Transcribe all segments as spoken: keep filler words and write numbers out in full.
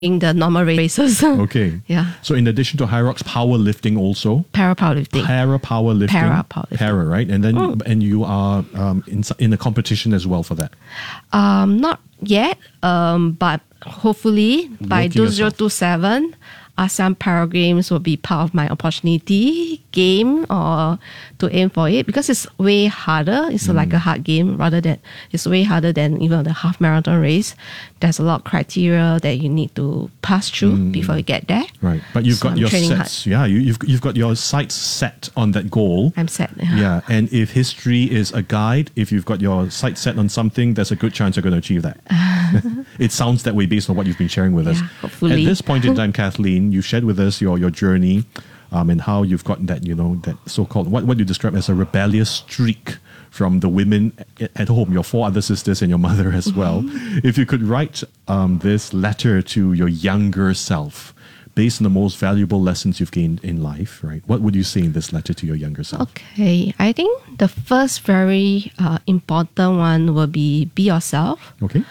the normal races. Okay. Yeah. So in addition to high rocks, powerlifting also? Para powerlifting. Para powerlifting. Para powerlifting. Para, right? And then mm. and you are um, in in a competition as well for that. Um, not yet. Um, but hopefully by two thousand twenty-seven, ASEAN Para Games will be part of my opportunity game or to aim for it, because it's way harder. It's mm. like a hard game rather than it's way harder than even the half marathon race. There's a lot of criteria that you need to pass through mm. before you get there. Right, but you've so got I'm your sets. hard. Yeah, you, you've you've got your sights set on that goal. I'm set. Yeah. yeah, and if history is a guide, if you've got your sights set on something, there's a good chance you're going to achieve that. It sounds that way based on what you've been sharing with yeah, us. Hopefully. At this point in time, Kathleen, you shared with us your your journey, um, and how you've got that, you know, that so-called what what you describe as a rebellious streak from the women at home, your four other sisters and your mother as well. If you could write um, this letter to your younger self, based on the most valuable lessons you've gained in life, right? What would you say in this letter to your younger self? Okay, I think the first very uh, important one will be be yourself. Okay.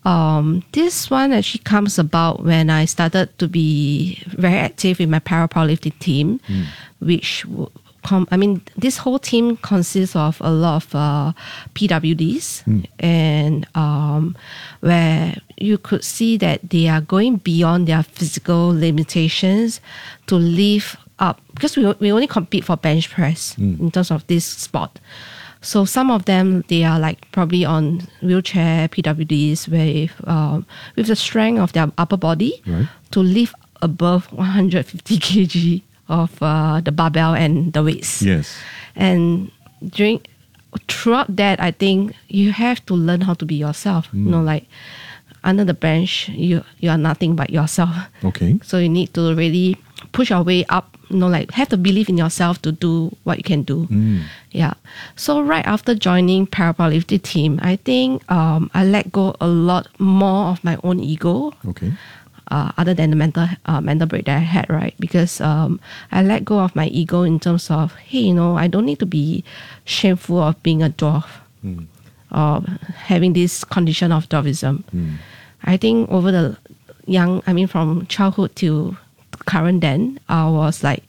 Um, this one actually comes about when I started to be very active in my para powerlifting team, mm. which com- I mean, this whole team consists of a lot of uh, P W Ds, mm. and um, where you could see that they are going beyond their physical limitations to live up, because we we only compete for bench press mm. in terms of this sport. So some of them, they are like probably on wheelchair P W Ds with um, with the strength of their upper body right. to lift above one hundred fifty kilograms of uh, the barbell and the weights. Yes. And during throughout that, I think you have to learn how to be yourself. Mm. You know, like under the bench, you you are nothing but yourself. Okay. So you need to really push your way up. You know, like have the belief in yourself to do what you can do. Mm. Yeah. So right after joining para powerlifting team, I think um, I let go a lot more of my own ego. Okay. Uh, other than the mental uh, mental break that I had, right? Because um, I let go of my ego in terms of, hey, you know, I don't need to be shameful of being a dwarf mm. or having this condition of dwarfism. Mm. I think over the young, I mean, from childhood to current then, I was like,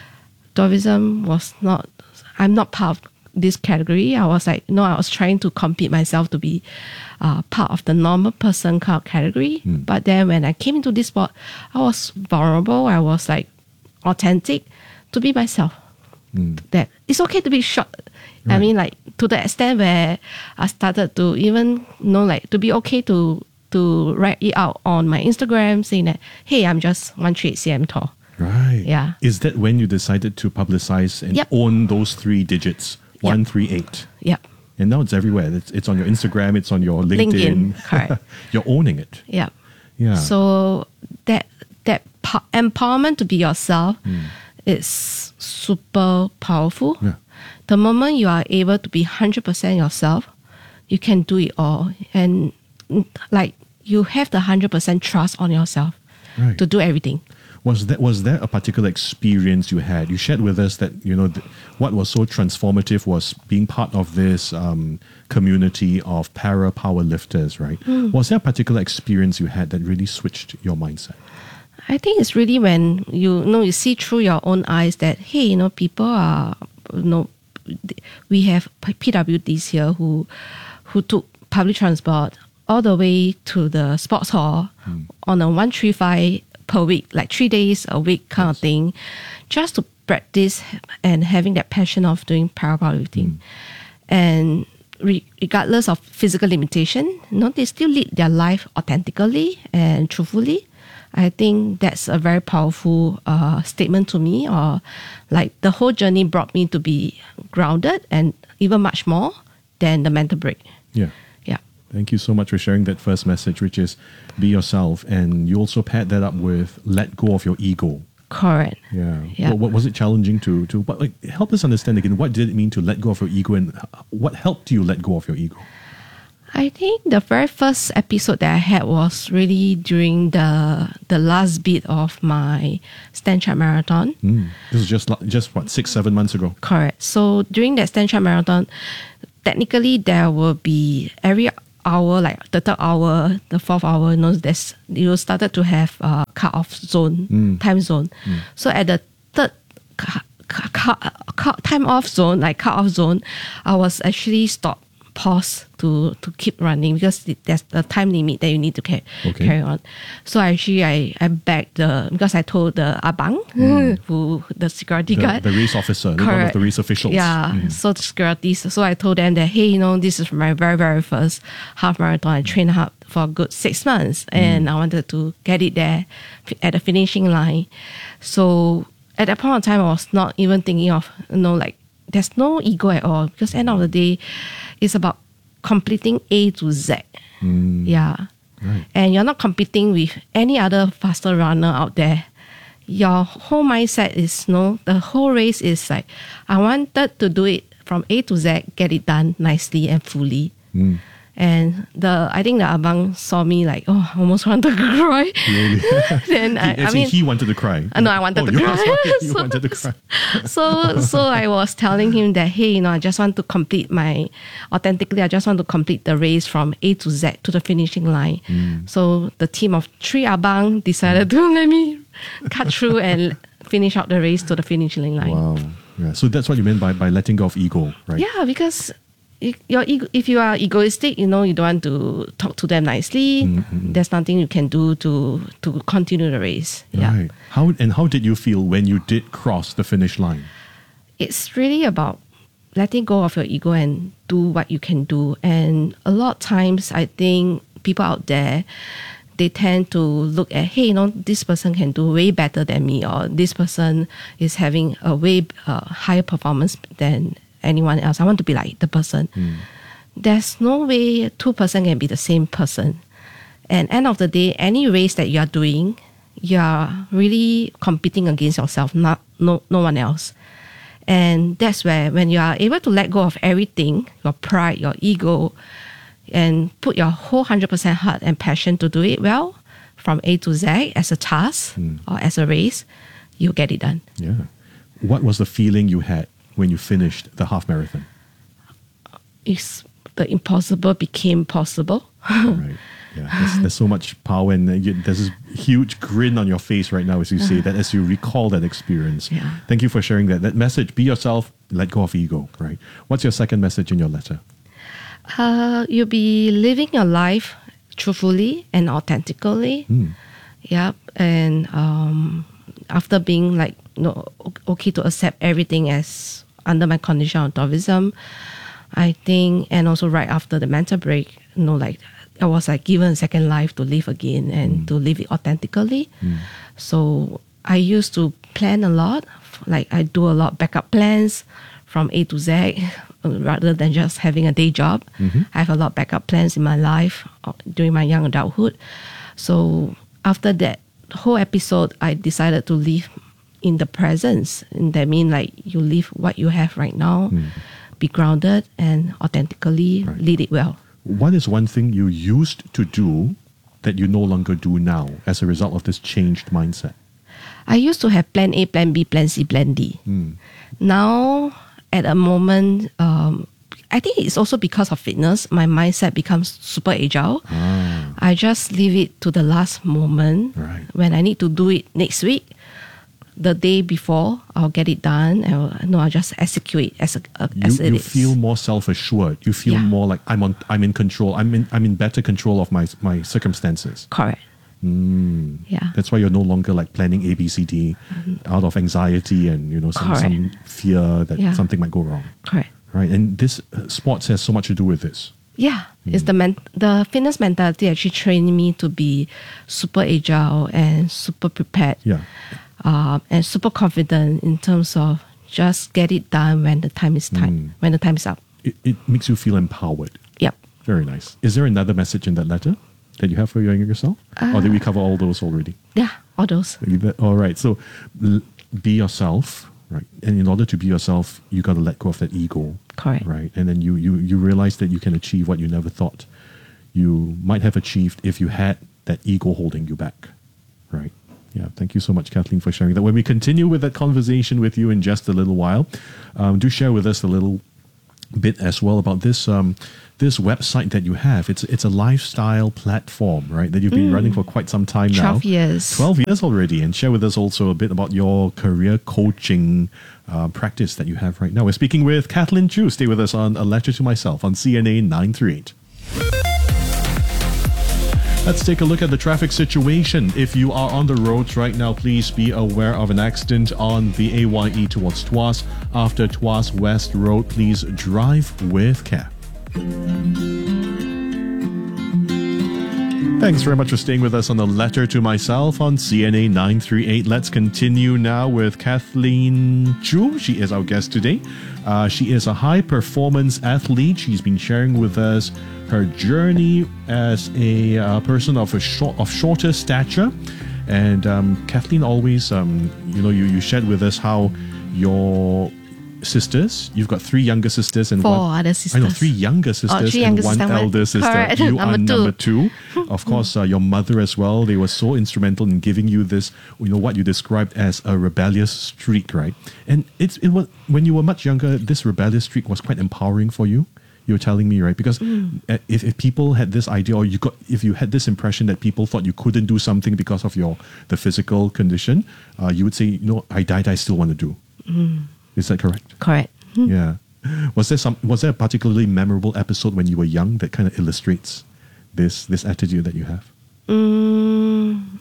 dwarfism was not, I'm not part of this category. I was like, no, I was trying to compete myself to be uh, part of the normal person kind of category. Mm. But then when I came into this sport, I was vulnerable. I was like authentic to be myself. Mm. That it's okay to be short. Right. I mean, like to the extent where I started to even you know like to be okay to to write it out on my Instagram saying that, hey, I'm just one hundred thirty-eight centimeters tall. Right. Yeah. Is that when you decided to publicize and yep. own those three digits? one thirty-eight. Yep. And now it's everywhere. It's, it's on your Instagram, it's on your LinkedIn. LinkedIn, correct. You're owning it. Yeah. Yeah. So that that po- empowerment to be yourself mm. is super powerful. Yeah. The moment you are able to be one hundred percent yourself, you can do it all. And like you have the one hundred percent trust on yourself right. to do everything. Was that was there a particular experience you had? You shared with us that you know th- what was so transformative was being part of this um, community of para powerlifters, right? Mm. Was there a particular experience you had that really switched your mindset? I think it's really when you, you know you see through your own eyes that hey, you know people are you know we have P W Ds here who who took public transport all the way to the sports hall mm. on a one three five per week, like three days a week kind yes. of thing, just to practice and having that passion of doing para powerlifting. Mm. And re- regardless of physical limitation, you know, they still lead their life authentically and truthfully. I think that's a very powerful uh, statement to me, or like the whole journey brought me to be grounded and even much more than the mental break. Yeah. Yeah. Thank you so much for sharing that first message, which is be yourself. And you also paired that up with let go of your ego. Correct. Yeah. yeah. What, what was it challenging to, to but like, help us understand again, what did it mean to let go of your ego, and what helped you let go of your ego? I think the very first episode that I had was really during the the last bit of my Stanchart Marathon. Mm. This was just, just what, six, seven months ago? Correct. So during that Stanchart Marathon, technically there will be every hour, like the third hour, the fourth hour, you know, there's, you started to have a cut-off zone, Mm. time zone. Mm. So at the third cut, cut, cut, cut, time off zone, like cut-off zone, I was actually stopped, pause to to keep running because there's a time limit that you need to ca- Okay. carry on. So actually, I, I begged the, because I told the abang, who the security The, guard, the race officer, one of Correct. the race officials. yeah, Mm. so the security. So I told them that, hey, you know, this is my very, very first half marathon. I trained hard for a good six months and I wanted to get it there fi- at the finishing line. So at that point of time, I was not even thinking of, you know, like, there's no ego at all because end of the day, it's about completing A to Z. Mm. Yeah. Right. And you're not competing with any other faster runner out there. Your whole mindset is, no, the whole race is like, I wanted to do it from A to Z, get it done nicely and fully. Mm. And the I think the abang saw me like, oh, I almost wanted to cry. Really? Then I, I Actually, mean, he wanted to cry. Uh, no, I wanted oh, to you cry. sorry, you So- wanted to cry. so so I was telling him that, hey, you know, I just want to complete my authentically. I just want to complete the race from A to Z to the finishing line. Mm. So the team of three abang decided to let me cut through and finish out the race to the finishing line. Wow. Yeah. So that's what you meant by, by letting go of ego, right? Yeah, because i- your ego, if you are egoistic, you know, you don't want to talk to them nicely. Mm-hmm. There's nothing you can do to to continue the race. Yeah. Right. How and how did you feel when you did cross the finish line? It's really about letting go of your ego and do what you can do. And a lot of times, I think people out there, they tend to look at, hey, you know, this person can do way better than me, or this person is having a way uh, higher performance than anyone else. I want to be like the person. There's no way two person can be the same person. And end of the day, any race that you are doing, you are really competing against yourself, not no no one else. And that's where when you are able to let go of everything, your pride, your ego, and put your whole one hundred percent heart and passion to do it well, from A to Z as a task or as a race, you get it done. Yeah. What was the feeling you had when you finished the half marathon? It's, the impossible became possible. Right. Yeah. There's, there's so much power, and uh, you, there's this huge grin on your face right now as you say that, as you recall that experience. Yeah. Thank you for sharing that. That message: be yourself, let go of ego. Right. What's your second message in your letter? Uh, you'll be living your life truthfully and authentically. Yep. And um, after being like, you know, o- okay to accept everything as under my condition of autism, I think, and also right after the mental break, you know, like I was like given a second life to live again and to live it authentically. So I used to plan a lot, like I do a lot backup plans from A to Z, rather than just having a day job. I have a lot of backup plans in my life uh, during my young adulthood. So after that whole episode, I decided to live in the presence. And that means like you live what you have right now, be grounded and authentically lead it well. What is one thing you used to do that you no longer do now as a result of this changed mindset? I used to have plan A, plan B, plan C, plan D. Now, at a moment, um, I think it's also because of fitness, my mindset becomes super agile. Ah, I just leave it to the last moment. Right. When I need to do it next week, the day before, I'll get it done. And no, I'll just execute it as, a, uh, you, as it you is. feel more self-assured. You feel Yeah. more like I'm on. I'm in control. I'm in. I'm in better control of my my circumstances. Correct. Mm. Yeah. That's why you're no longer like planning A, B, C, D out of anxiety and you know some, Correct. some fear that Yeah. something might go wrong. Correct. Right. And this uh, sports has so much to do with this. Yeah, it's the men- the fitness mentality actually trained me to be super agile and super prepared. Yeah. Um, and super confident in terms of just get it done when the time is time, when the time is up. It, it makes you feel empowered. Yep. Very nice. Is there another message in that letter that you have for your younger self? or did we cover all those already? Yeah, all those. You bet. All right. So l- be yourself, right? And in order to be yourself, you got to let go of that ego. Correct. Right. And then you, you, you realize that you can achieve what you never thought you might have achieved if you had that ego holding you back. Right. Yeah. Thank you so much, Kathleen, for sharing that. When we continue with that conversation with you in just a little while, um, do share with us a little bit as well about this um, this website that you have. It's it's a lifestyle platform, right? That you've been mm. running for quite some time now. Twelve years. Twelve years already. And share with us also a bit about your career coaching uh, practice that you have right now. We're speaking with Kathleen Chu. Stay with us on A Letter to Myself on C N A nine thirty-eight. Let's take a look at the traffic situation. If you are on the roads right now, please be aware of an accident on the A Y E towards Tuas. After Tuas West Road, please drive with care. Thanks very much for staying with us on A Letter to Myself on C N A nine thirty-eight. Let's continue now with Kathleen Chu. She is our guest today. Uh, she is a high-performance athlete. She's been sharing with us her journey as a uh, person of a short, of shorter stature. And um, Kathleen always, um, you know, you, you shared with us how your sisters, you've got three younger sisters and four one, other sisters. I know, three younger sisters oh, three and younger one sister, elder sister. correct. You number are two. number two. Of course, uh, your mother as well. They were so instrumental in giving you this, you know, what you described as a rebellious streak, right? And it's it was when you were much younger, this rebellious streak was quite empowering for you. You were telling me, right? Because mm. if, if people had this idea, or you got, if you had this impression that people thought you couldn't do something because of your the physical condition, uh, you would say, you know, I died, I still want to do. Mm. Is that correct? Correct. Yeah. Was there some? Was there a particularly memorable episode when you were young that kind of illustrates this this attitude that you have? Mm.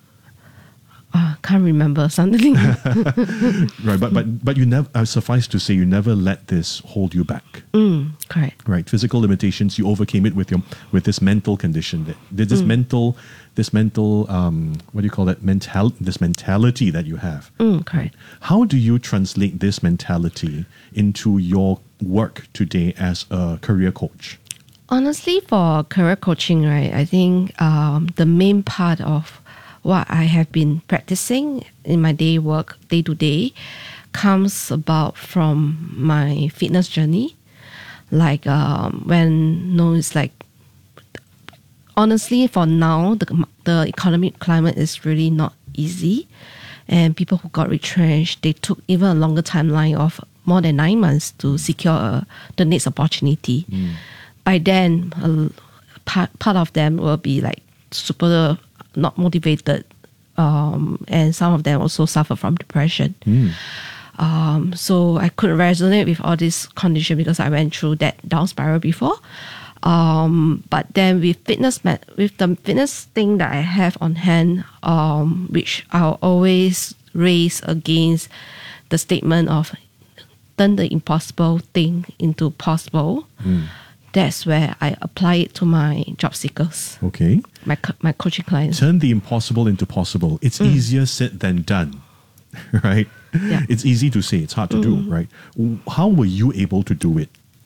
Uh, can't remember something. Right, but but but you never. Uh, suffice to say, you never let this hold you back. Mm, correct. Right, physical limitations. You overcame it with your with this mental condition. That this mm. mental, this mental. Um, what do you call that? Mental. This mentality that you have. Mm, correct. How do you translate this mentality into your work today as a career coach? Honestly, for career coaching, right, I think um, the main part of what I have been practicing in my day work, day to day, comes about from my fitness journey. Like um, when, no, it's like, honestly, for now, the, the economic climate is really not easy. And people who got retrenched, they took even a longer timeline of more than nine months to secure uh, the next opportunity. Mm. By then, a part, part of them will be like super not motivated, um, and some of them also suffer from depression. Mm. Um, so I could resonate with all this condition because I went through that down spiral before. Um, but then with fitness, with the fitness thing that I have on hand, um, which I'll always raise against the statement of turn the impossible thing into possible. Mm. That's where I apply it to my job seekers. Okay. My my coaching clients. Turn the impossible into possible. It's mm. easier said than done, right? Yeah. It's easy to say, it's hard to mm. do, right? How were you able to do it?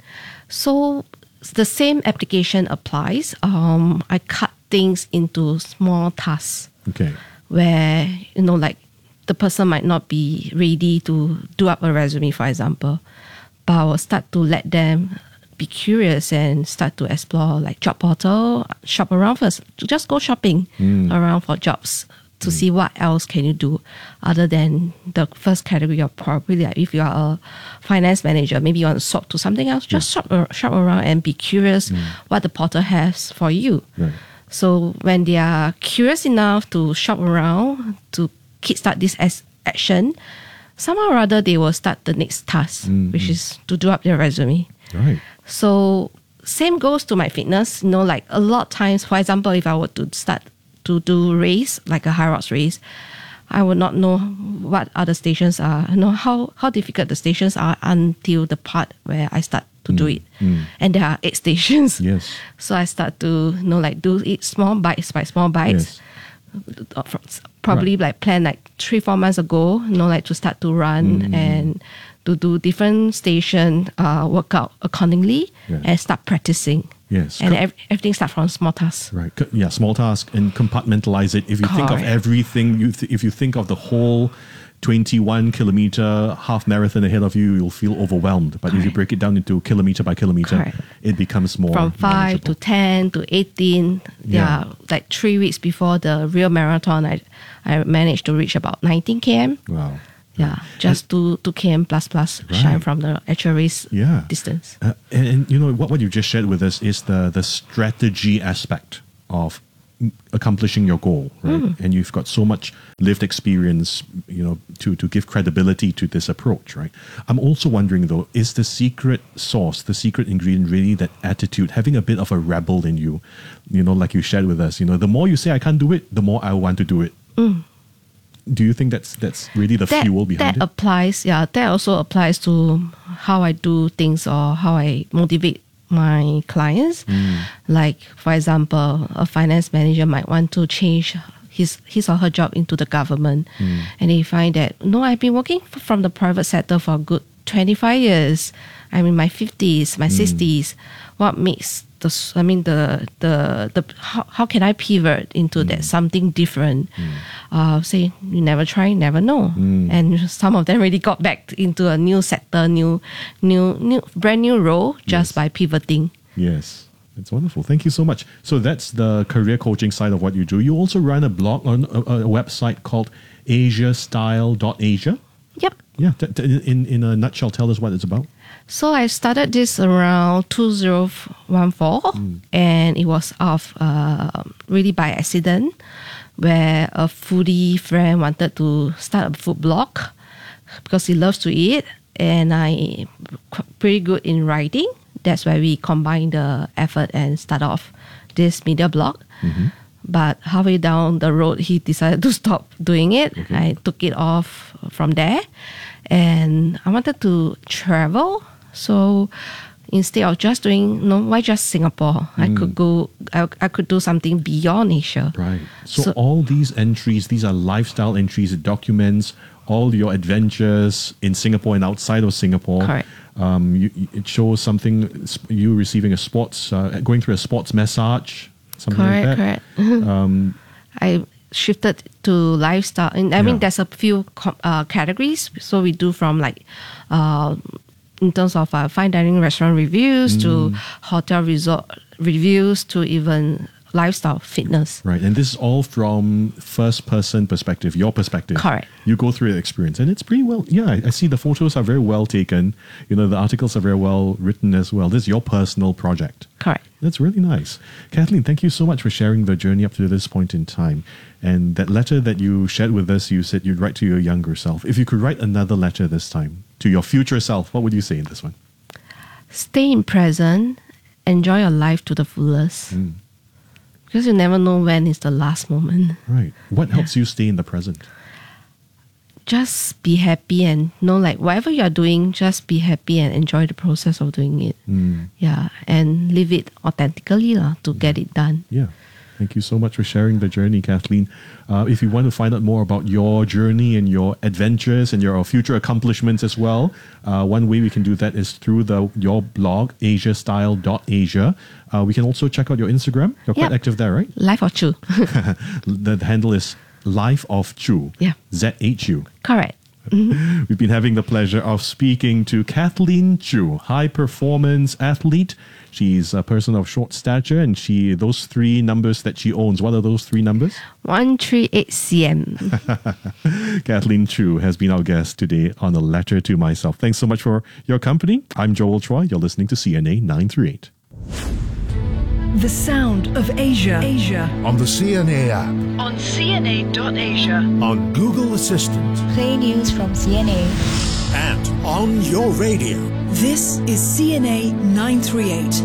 So the same application applies. Um, I cut things into small tasks. Okay. Where, you know, like the person might not be ready to do up a resume, for example, but I will start to let them be curious and start to explore like job portal, shop around first. Just go shopping mm. around for jobs to mm. see what else can you do other than the first category of probably like if you are a finance manager, maybe you want to swap to something else, just yeah. shop, shop around and be curious mm. what the portal has for you. Right. So when they are curious enough to shop around, to kickstart this as action, somehow or other they will start the next task, mm. which is to do up their resume. Right. So same goes to my fitness. You know, like a lot of times, for example, if I were to start to do race, like a high rocks race, I would not know what other stations are, you know, how, how difficult the stations are until the part where I start to mm. do it. Mm. And there are eight stations. Yes. So I start to, you know, like do it small bites by small bites. Yes. Probably right. like plan like three, four months ago, you know, like to start to run mm. and to do different station uh, workout accordingly yeah. and start practicing. Yes. And ev- everything starts from small tasks. Right. Yeah, small task and compartmentalize it. If you Correct. think of everything, you th- if you think of the whole twenty-one kilometer half marathon ahead of you, you'll feel overwhelmed. But Correct. if you break it down into kilometer by kilometer, Correct. it becomes more From five manageable. to ten to eighteen. Yeah. yeah. Like three weeks before the real marathon, I, I managed to reach about nineteen kilometers. Wow. Yeah, just two two km plus plus shine Right. from the actual race Yeah. distance. Uh, and, and you know what, what you just shared with us is the the strategy aspect of m- accomplishing your goal, right? And you've got so much lived experience, you know, to to give credibility to this approach, right? I'm also wondering though, is the secret sauce, the secret ingredient, really that attitude, having a bit of a rebel in you? You know, like you shared with us. You know, the more you say I can't do it, the more I want to do it. Do you think that's that's really the That, fuel behind that it? applies, yeah, that also applies to how I do things or how I motivate my clients. Like, for example, a finance manager might want to change his his or her job into the government, and they find that, no, I've been working f- from the private sector for a good twenty-five years. I'm in my fifties, my sixties. What makes the s- I mean the the the how, how can I pivot into that something different? Uh, say you never try, never know. And some of them really got back into a new sector, new new new brand new role just Yes. by pivoting. Yes, it's wonderful. Thank you so much. So that's the career coaching side of what you do. You also run a blog on a, a website called asia style dot asia. Yep. Yeah, t- t- in, in a nutshell, tell us what it's about. So I started this around two thousand fourteen, and it was of uh, really by accident, where a foodie friend wanted to start a food blog because he loves to eat, and I qu- pretty good in writing. That's why we combined the effort and start off this media blog. But halfway down the road, he decided to stop doing it. I took it off from there, and I wanted to travel. So instead of just doing, no, why just Singapore? I could go. I, I could do something beyond Asia. Right. So, So- all these entries, these are lifestyle entries. It documents all your adventures in Singapore and outside of Singapore. Correct. Um, you, you- it shows something, sp- you receiving a sports, uh, going through a sports massage, something Correct, like that. correct. I shifted to lifestyle. And I mean, Yeah. there's a few co- uh, categories. So we do from like, uh, in terms of uh, fine dining restaurant reviews to hotel resort reviews to even lifestyle fitness. Right, and this is all from first person perspective, your perspective. Correct. You go through the experience, and it's pretty well. Yeah, I, I see the photos are very well taken. You know, the articles are very well written as well. This is your personal project. Correct. That's really nice. Kathleen, thank you so much for sharing the journey up to this point in time. And that letter that you shared with us, you said you'd write to your younger self. If you could write another letter this time to your future self, what would you say in this one? Stay in present. Enjoy your life to the fullest. Because you never know when is the last moment. Right. What helps you stay in the present? Just be happy and know, like, whatever you're doing, just be happy and enjoy the process of doing it. Yeah. And live it authentically lah, to get it done. Yeah. Thank you so much for sharing the journey, Kathleen. Uh, if you want to find out more about your journey and your adventures and your future accomplishments as well, uh, one way we can do that is through the your blog, asia style dot asia. Uh, we can also check out your Instagram. You're quite Yep. active there, right? Life or true. The handle is Life of Chu. Yeah. Z H U. Correct. We've been having the pleasure of speaking to Kathleen Chu, high performance athlete. She's a person of short stature, and she those three numbers that she owns. What are those three numbers? one thirty-eight centimeters. Kathleen Chu has been our guest today on A Letter to Myself. Thanks so much for your company. I'm Joel Troy. You're listening to C N A nine thirty-eight. The sound of Asia. Asia. On the C N A app, On C N A dot Asia. on Google Assistant, Play news from C N A. and on your radio. This is C N A nine thirty-eight.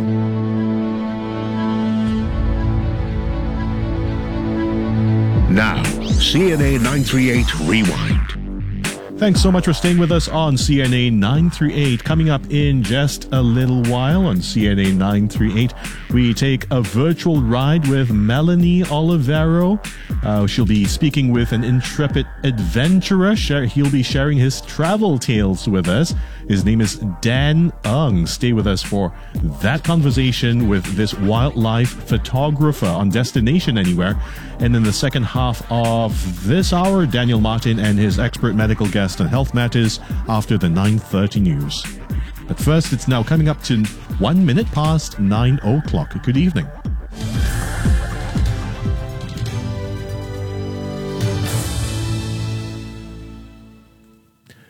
Now, C N A nine thirty-eight Rewind. Thanks so much for staying with us on C N A nine thirty-eight. Coming up in just a little while on C N A nine thirty-eight, we take a virtual ride with Melanie Olivero. Uh, she'll be speaking with an intrepid adventurer. Share, he'll be sharing his travel tales with us. His name is Dan Ung. Stay with us for that conversation with this wildlife photographer on Destination Anywhere. And in the second half of this hour, Daniel Martin and his expert medical guest on health matters after the nine thirty news. But first, it's now coming up to one minute past nine o'clock. Good evening.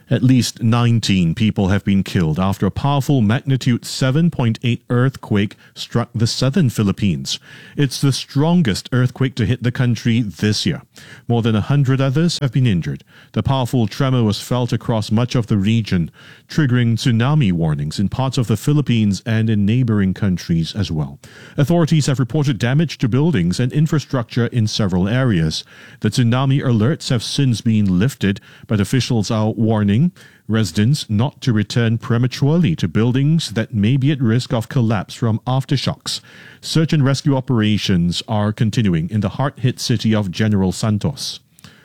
At least nineteen people have been killed after a powerful magnitude seven point eight earthquake struck the southern Philippines. It's the strongest earthquake to hit the country this year. More than one hundred others have been injured. The powerful tremor was felt across much of the region, triggering tsunami warnings in parts of the Philippines and in neighboring countries as well. Authorities have reported damage to buildings and infrastructure in several areas. The tsunami alerts have since been lifted, but officials are warning residents not to return prematurely to buildings that may be at risk of collapse from aftershocks. Search and rescue operations are continuing in the hard-hit city of General Santos.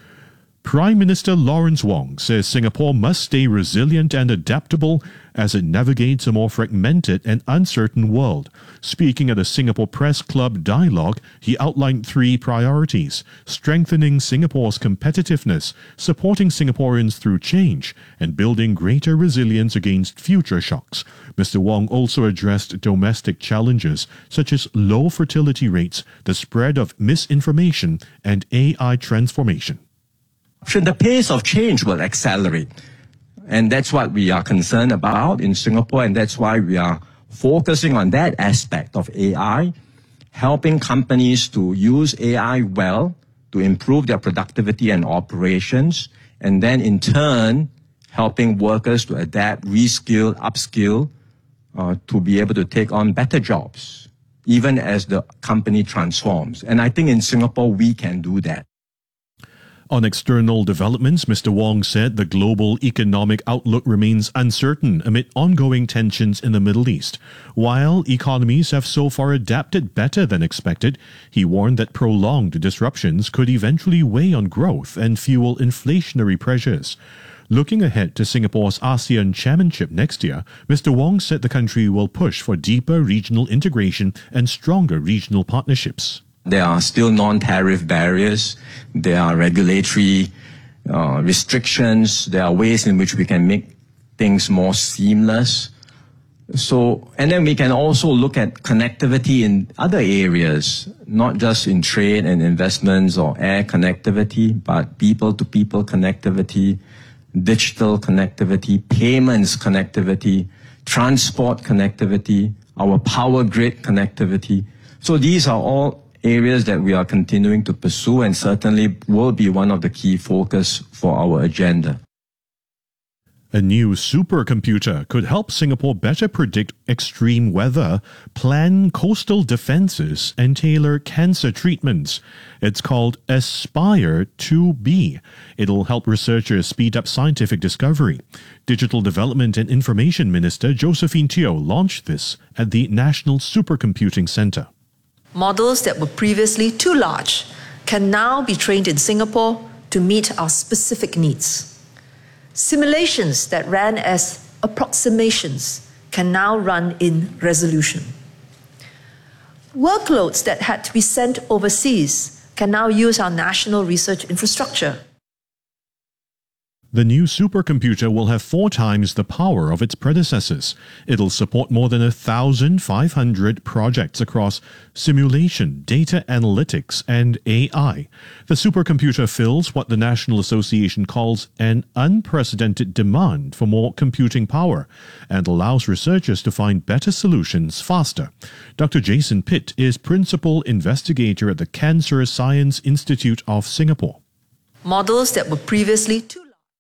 Prime Minister Lawrence Wong says Singapore must stay resilient and adaptable as it navigates a more fragmented and uncertain world. Speaking at a Singapore Press Club dialogue, he outlined three priorities: strengthening Singapore's competitiveness, supporting Singaporeans through change, and building greater resilience against future shocks. Mister Wong also addressed domestic challenges such as low fertility rates, the spread of misinformation, and A I transformation. The pace of change will accelerate. And that's what we are concerned about in Singapore, and that's why we are focusing on that aspect of A I, helping companies to use A I well to improve their productivity and operations, and then in turn, helping workers to adapt, reskill, upskill, uh, to be able to take on better jobs, even as the company transforms. And I think in Singapore, we can do that. On external developments, Mister Wong said the global economic outlook remains uncertain amid ongoing tensions in the Middle East. While economies have so far adapted better than expected, he warned that prolonged disruptions could eventually weigh on growth and fuel inflationary pressures. Looking ahead to Singapore's ASEAN chairmanship next year, Mister Wong said the country will push for deeper regional integration and stronger regional partnerships. There are still non-tariff barriers. There are regulatory uh, restrictions. There are ways in which we can make things more seamless. So, and then we can also look at connectivity in other areas, not just in trade and investments or air connectivity, but people-to-people connectivity, digital connectivity, payments connectivity, transport connectivity, our power grid connectivity. So these are all areas that we are continuing to pursue and certainly will be one of the key focus for our agenda. A new supercomputer could help Singapore better predict extreme weather, plan coastal defenses, and tailor cancer treatments. It's called Aspire two B. It'll help researchers speed up scientific discovery. Digital Development and Information Minister Josephine Teo launched this at the National Supercomputing Centre. Models that were previously too large can now be trained in Singapore to meet our specific needs. Simulations that ran as approximations can now run in resolution. Workloads that had to be sent overseas can now use our national research infrastructure. The new supercomputer will have four times the power of its predecessors. It'll support more than one thousand five hundred projects across simulation, data analytics, and A I. The supercomputer fills what the National Association calls an unprecedented demand for more computing power and allows researchers to find better solutions faster. Doctor Jason Pitt is Principal Investigator at the Cancer Science Institute of Singapore. Models that were previously too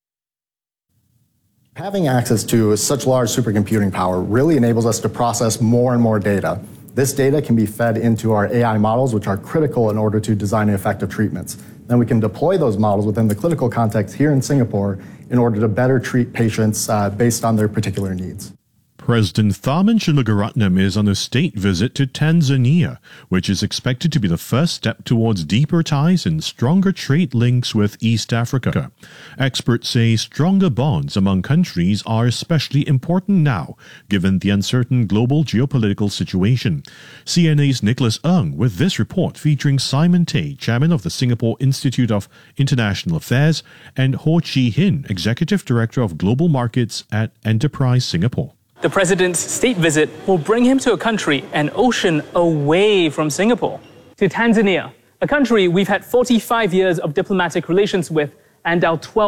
Having access to such large supercomputing power really enables us to process more and more data. This data can be fed into our A I models, which are critical in order to design effective treatments. Then we can deploy those models within the clinical context here in Singapore in order to better treat patients uh, based on their particular needs. President Tharman Shanmugaratnam is on a state visit to Tanzania, which is expected to be the first step towards deeper ties and stronger trade links with East Africa. Experts say stronger bonds among countries are especially important now, given the uncertain global geopolitical situation. C N A's Nicholas Ng with this report featuring Simon Tay, chairman of the Singapore Institute of International Affairs, and Ho Chi Hin, executive director of global markets at Enterprise Singapore. The president's state visit will bring him to a country an ocean away from Singapore, to Tanzania, a country we've had forty-five years of diplomatic relations with and our twelfth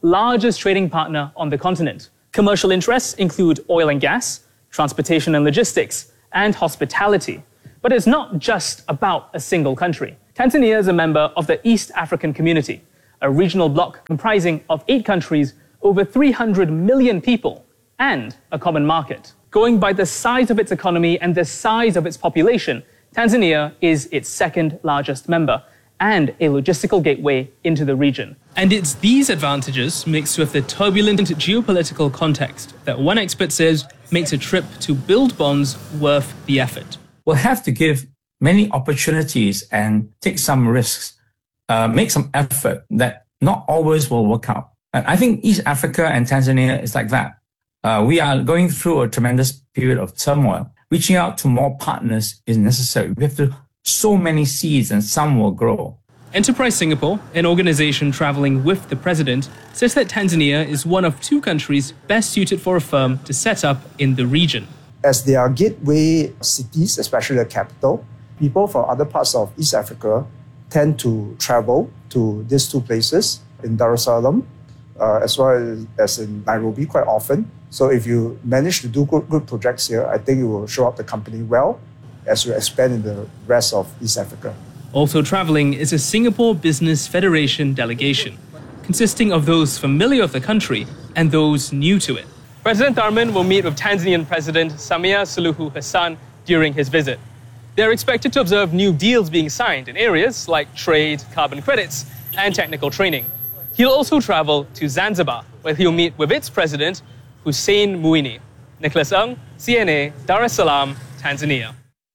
largest trading partner on the continent. Commercial interests include oil and gas, transportation and logistics, and hospitality. But it's not just about a single country. Tanzania is a member of the East African Community, a regional bloc comprising of eight countries, over three hundred million people, and a common market. Going by the size of its economy and the size of its population, Tanzania is its second largest member and a logistical gateway into the region. And it's these advantages, mixed with the turbulent geopolitical context, that one expert says makes a trip to build bonds worth the effort. We'll have to give many opportunities and take some risks, uh, make some effort that not always will work out. And I think East Africa and Tanzania is like that. Uh, we are going through a tremendous period of turmoil. Reaching out to more partners is necessary. We have to sow many seeds and some will grow. Enterprise Singapore, an organization traveling with the president, says that Tanzania is one of two countries best suited for a firm to set up in the region. As they are gateway cities, especially the capital, people from other parts of East Africa tend to travel to these two places in Dar es Salaam, uh, as well as, as in Nairobi quite often. So if you manage to do good, good projects here, I think it will show up the company well as you expand in the rest of East Africa. Also traveling is a Singapore Business Federation delegation, consisting of those familiar with the country and those new to it. President Tharman will meet with Tanzanian President Samia Suluhu Hassan during his visit. They're expected to observe new deals being signed in areas like trade, carbon credits, and technical training. He'll also travel to Zanzibar, where he'll meet with its president, Hussein Mwinyi. Nicholas Ng, C N A, Dar es Salaam, Tanzania.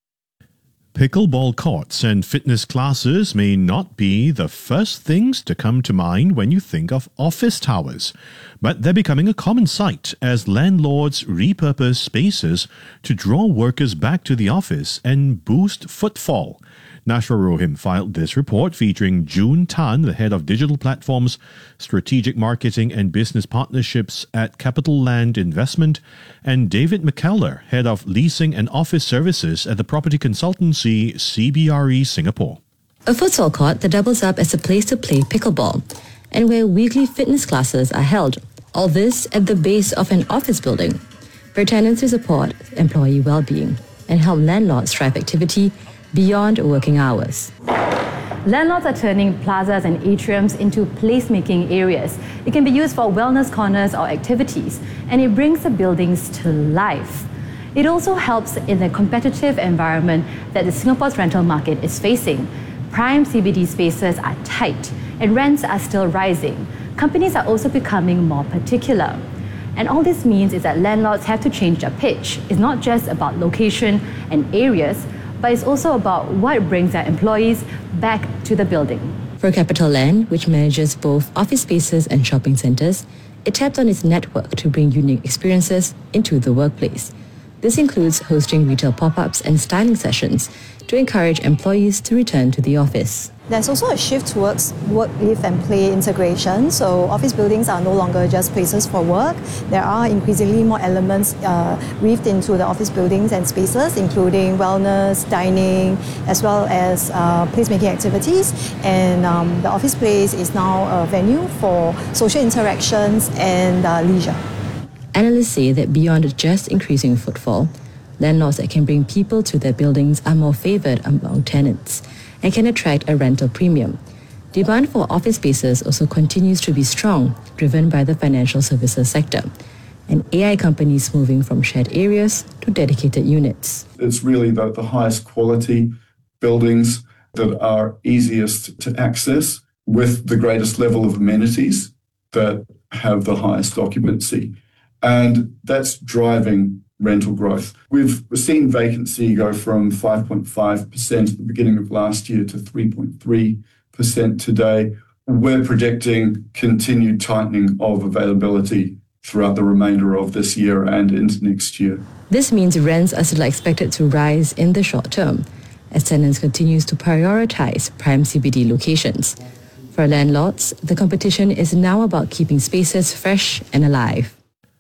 Pickleball courts and fitness classes may not be the first things to come to mind when you think of office towers, but they're becoming a common sight as landlords repurpose spaces to draw workers back to the office and boost footfall. Nashra Rohim filed this report featuring June Tan, the head of digital platforms, strategic marketing and business partnerships at Capital Land Investment, and David McKellar, head of leasing and office services at the property consultancy C B R E Singapore. A futsal court that doubles up as a place to play pickleball, and where weekly fitness classes are held. All this at the base of an office building, where tenants will support employee well-being and help landlords drive activity beyond working hours. Landlords are turning plazas and atriums into placemaking areas. It can be used for wellness corners or activities, and it brings the buildings to life. It also helps in the competitive environment that the Singapore's rental market is facing. Prime C B D spaces are tight, and rents are still rising. Companies are also becoming more particular. And all this means is that landlords have to change their pitch. It's not just about location and areas, but it's also about what brings their employees back to the building. For Capital Land, which manages both office spaces and shopping centres, it tapped on its network to bring unique experiences into the workplace. This includes hosting retail pop-ups and styling sessions to encourage employees to return to the office. There's also a shift towards work, live and play integration. So office buildings are no longer just places for work. There are increasingly more elements uh, weaved into the office buildings and spaces, including wellness, dining, as well as uh, placemaking activities. And um, the office place is now a venue for social interactions and uh, leisure. Analysts say that beyond just increasing footfall, landlords that can bring people to their buildings are more favoured among tenants and can attract a rental premium. Demand for office spaces also continues to be strong, driven by the financial services sector, and A I companies moving from shared areas to dedicated units. It's really the, the highest quality buildings that are easiest to access with the greatest level of amenities that have the highest occupancy. And that's driving rental growth. We've seen vacancy go from five point five percent at the beginning of last year to three point three percent today. We're predicting continued tightening of availability throughout the remainder of this year and into next year. This means rents are still expected to rise in the short term as tenants continues to prioritize prime C B D locations. For landlords, the competition is now about keeping spaces fresh and alive.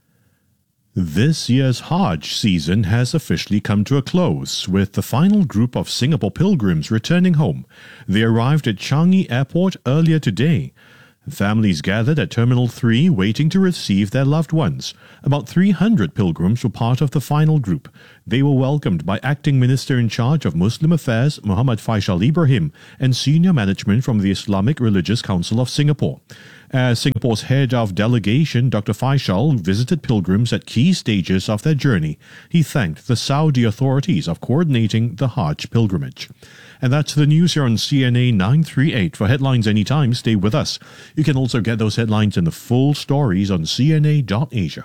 This year's Hajj season has officially come to a close, with the final group of Singapore pilgrims returning home. They arrived at Changi Airport earlier today. Families gathered at Terminal three waiting to receive their loved ones. About three hundred pilgrims were part of the final group. They were welcomed by Acting Minister in charge of Muslim Affairs Muhammad Faisal Ibrahim and senior management from the Islamic Religious Council of Singapore. As Singapore's head of delegation, Doctor Faisal visited pilgrims at key stages of their journey. He thanked the Saudi authorities of coordinating the Hajj pilgrimage. And that's the news here on C N A nine three eight. For headlines anytime, stay with us. You can also get those headlines and the full stories on C N A dot asia.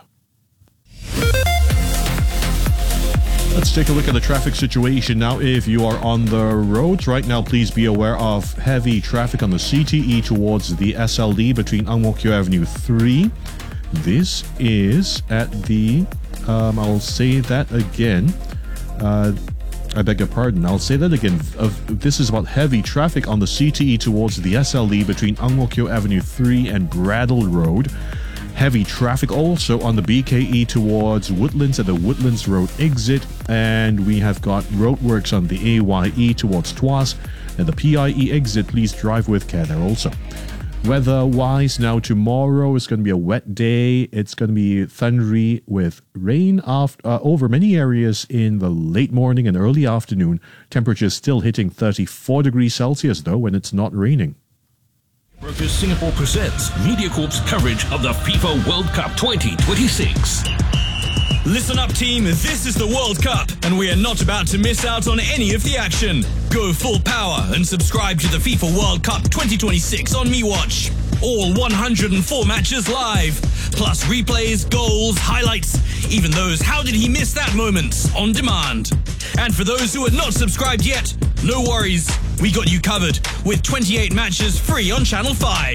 Let's take a look at the traffic situation now. If you are on the roads right now, please be aware of heavy traffic on the C T E towards the S L D between Ang Mo Kio Avenue three. This is at the, um, I'll say that again. Uh, I beg your pardon, I'll say that again. Uh, this is about heavy traffic on the C T E towards the S L D between Ang Mo Kio Avenue three and Braddell Road. Heavy traffic also on the B K E towards Woodlands at the Woodlands Road exit. And we have got roadworks on the A Y E towards Tuas and the P I E exit. Please drive with care there also. Weather-wise, now tomorrow is going to be a wet day. It's going to be thundery with rain after, uh, over many areas in the late morning and early afternoon. Temperatures still hitting thirty-four degrees Celsius though when it's not raining. Brokers Singapore presents MediaCorp's coverage of the FIFA World Cup twenty twenty-six. Listen up, team. This is the World Cup, and we are not about to miss out on any of the action. Go full power and subscribe to the FIFA World Cup twenty twenty-six on MeWatch. All one hundred four matches live, plus replays, goals, highlights, even those "how did he miss that" moments on demand. And for those who are not subscribed yet, no worries. We got you covered with twenty-eight matches free on Channel five.